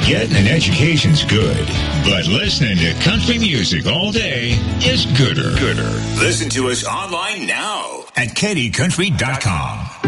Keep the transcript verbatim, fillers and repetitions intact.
Getting an education's good, but listening to country music all day is gooder. Gooder. Listen to us online now at K D country dot com.